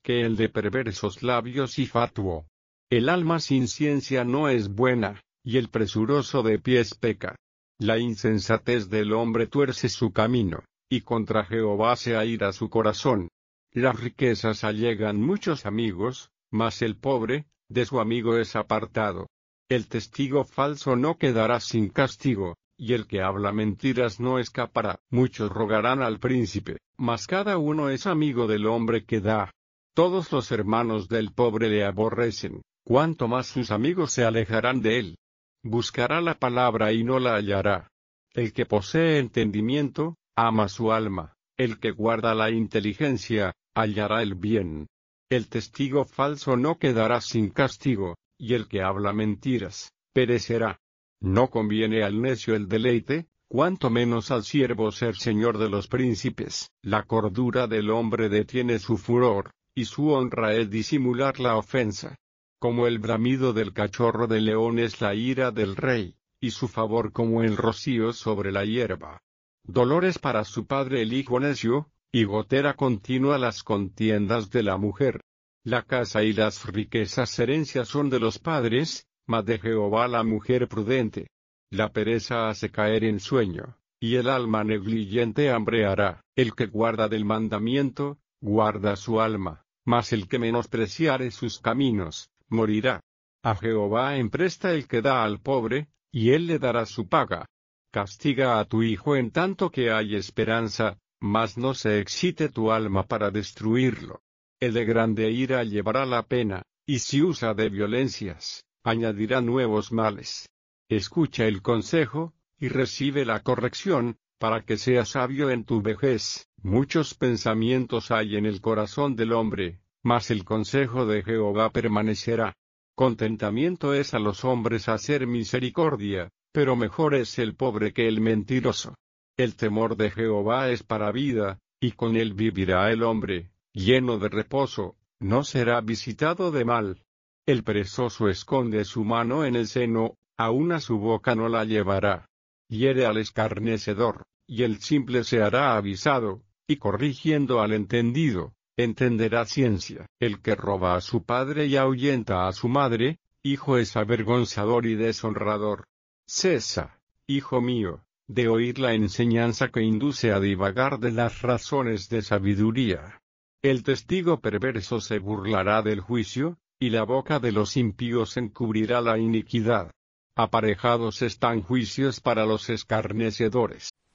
que el de perversos labios y fatuo. El alma sin ciencia no es buena, y el presuroso de pies peca. La insensatez del hombre tuerce su camino, y contra Jehová se aira su corazón. Las riquezas allegan muchos amigos, mas el pobre, de su amigo es apartado. El testigo falso no quedará sin castigo, y el que habla mentiras no escapará. Muchos rogarán al príncipe, mas cada uno es amigo del hombre que da. Todos los hermanos del pobre le aborrecen, cuanto más sus amigos se alejarán de él. Buscará la palabra y no la hallará. El que posee entendimiento, ama su alma. El que guarda la inteligencia, hallará el bien. El testigo falso no quedará sin castigo, y el que habla mentiras, perecerá. No conviene al necio el deleite, cuanto menos al siervo ser señor de los príncipes. La cordura del hombre detiene su furor, y su honra es disimular la ofensa. Como el bramido del cachorro de león es la ira del rey, y su favor como el rocío sobre la hierba. Dolores para su padre el hijo necio, y gotera continua las contiendas de la mujer. La casa y las riquezas herencias son de los padres, mas de Jehová la mujer prudente. La pereza hace caer en sueño, y el alma negligente hambreará. El que guarda del mandamiento, guarda su alma, mas el que menospreciare sus caminos, morirá. A Jehová empresta el que da al pobre, y él le dará su paga. Castiga a tu hijo en tanto que hay esperanza, mas no se excite tu alma para destruirlo. El de grande ira llevará la pena, y si usa de violencias, añadirá nuevos males. Escucha el consejo, y recibe la corrección, para que seas sabio en tu vejez. Muchos pensamientos hay en el corazón del hombre, mas el consejo de Jehová permanecerá. Contentamiento es a los hombres hacer misericordia, pero mejor es el pobre que el mentiroso. El temor de Jehová es para vida, y con él vivirá el hombre, lleno de reposo, no será visitado de mal. El perezoso esconde su mano en el seno, aun a su boca no la llevará. Hiere al escarnecedor, y el simple se hará avisado, y corrigiendo al entendido, entenderá ciencia. El que roba a su padre y ahuyenta a su madre, hijo es avergonzador y deshonrador. Cesa, hijo mío, de oír la enseñanza que induce a divagar de las razones de sabiduría. El testigo perverso se burlará del juicio, y la boca de los impíos encubrirá la iniquidad. Aparejados están juicios para los escarnecedores,